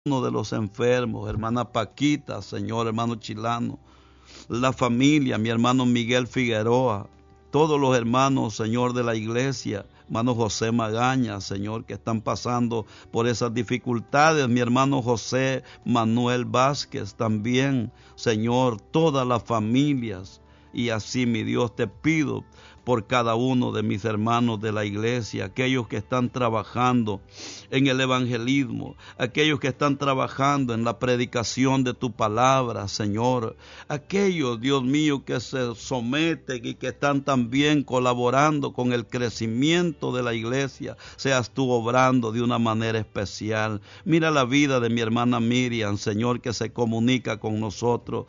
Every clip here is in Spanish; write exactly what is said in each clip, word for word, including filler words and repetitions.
uno de los enfermos, hermana Paquita, Señor, hermano Chilano, la familia, mi hermano Miguel Figueroa, todos los hermanos, Señor, de la iglesia, hermano José Magaña, Señor, que están pasando por esas dificultades, mi hermano José Manuel Vázquez también, Señor, todas las familias. Y así, mi Dios, te pido por cada uno de mis hermanos de la iglesia, aquellos que están trabajando en el evangelismo, aquellos que están trabajando en la predicación de tu palabra, Señor, aquellos, Dios mío, que se someten y que están también colaborando con el crecimiento de la iglesia, seas tú obrando de una manera especial. Mira la vida de mi hermana Miriam, Señor, que se comunica con nosotros.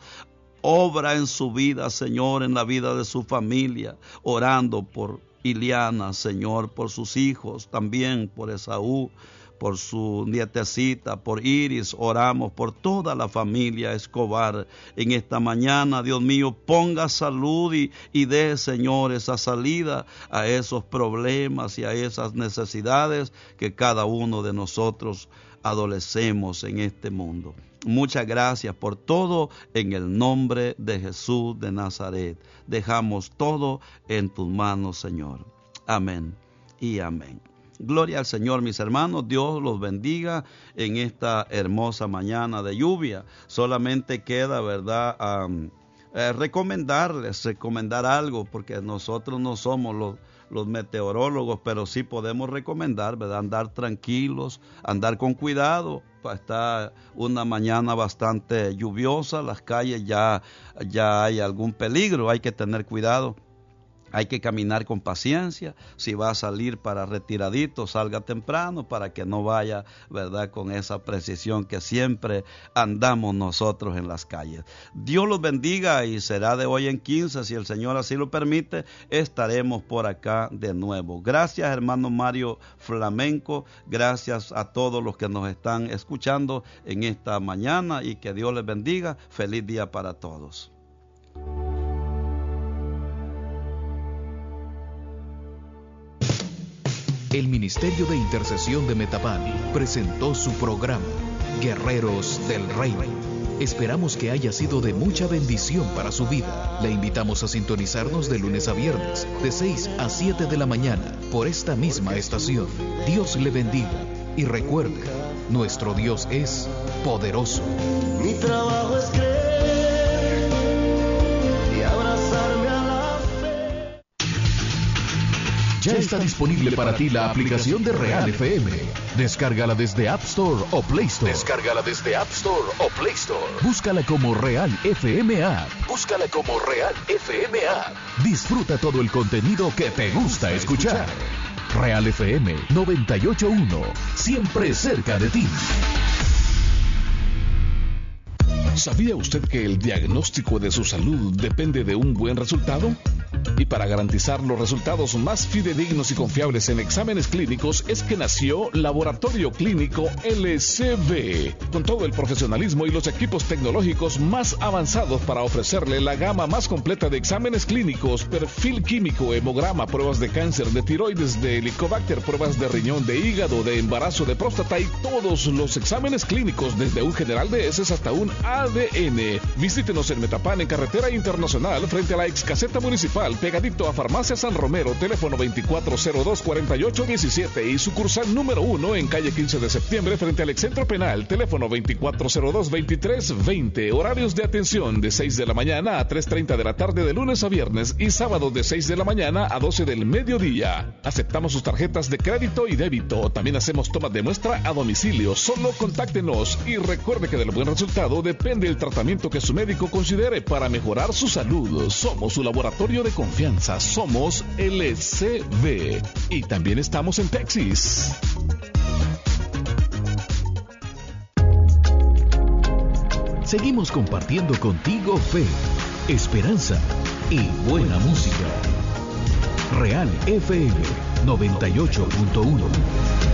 Obra en su vida, Señor, en la vida de su familia, orando por Iliana, Señor, por sus hijos, también por Esaú, por su nietecita, por Iris. Oramos por toda la familia Escobar en esta mañana. Dios mío, ponga salud y, y dé, Señor, esa salida a esos problemas y a esas necesidades que cada uno de nosotros adolecemos en este mundo. Muchas gracias por todo en el nombre de Jesús de Nazaret. Dejamos todo en tus manos, Señor. Amén y amén. Gloria al Señor, mis hermanos. Dios los bendiga en esta hermosa mañana de lluvia. Solamente queda, ¿verdad?, Um, eh, recomendarles, recomendar algo, porque nosotros no somos los los meteorólogos, pero sí podemos recomendar, ¿verdad?, andar tranquilos, andar con cuidado. Está una mañana bastante lluviosa, las calles ya, ya hay algún peligro, hay que tener cuidado. Hay que caminar con paciencia. Si va a salir para retiradito, salga temprano para que no vaya, ¿verdad?, con esa precisión que siempre andamos nosotros en las calles. Dios los bendiga y será de hoy en quince, si el Señor así lo permite, estaremos por acá de nuevo. Gracias, hermano Mario Flamenco. Gracias a todos los que nos están escuchando en esta mañana y que Dios les bendiga. Feliz día para todos. El Ministerio de Intercesión de Metapán presentó su programa, Guerreros del Reino. Esperamos que haya sido de mucha bendición para su vida. Le invitamos a sintonizarnos de lunes a viernes, de seis a siete de la mañana, por esta misma estación. Dios le bendiga. Y recuerde, nuestro Dios es poderoso. Mi trabajo es creer y abrazarme a la fe. Ya está disponible para ti la aplicación de Real F M. Descárgala desde App Store o Play Store. Descárgala desde App Store o Play Store. Búscala como Real F M App. Búscala como Real F M App. Disfruta todo el contenido que te gusta escuchar. Real F M noventa y ocho punto uno. Siempre cerca de ti. ¿Sabía usted que el diagnóstico de su salud depende de un buen resultado? Y para garantizar los resultados más fidedignos y confiables en exámenes clínicos es que nació Laboratorio Clínico L C B, con todo el profesionalismo y los equipos tecnológicos más avanzados para ofrecerle la gama más completa de exámenes clínicos, perfil químico, hemograma, pruebas de cáncer, de tiroides, de helicobacter, pruebas de riñón, de hígado, de embarazo, de próstata y todos los exámenes clínicos, desde un general de heces hasta un A D N. Visítenos en Metapán, en Carretera Internacional, frente a la ex caseta municipal, pegadito a Farmacia San Romero, teléfono veinticuatro cero dos, cuarenta y ocho diecisiete, y sucursal número uno en calle quince de septiembre, frente al excentro penal, teléfono veinticuatro cero dos, veintitrés veinte. Horarios de atención de seis de la mañana a tres treinta de la tarde de lunes a viernes y sábado de seis de la mañana a doce del mediodía. Aceptamos sus tarjetas de crédito y débito. También hacemos tomas de muestra a domicilio. Solo contáctenos y recuerde que del buen resultado depende el tratamiento que su médico considere para mejorar su salud. Somos su laboratorio de confianza. Somos L C B. Y también estamos en Texas. Seguimos compartiendo contigo fe, esperanza y buena música. Real F M noventa y ocho punto uno.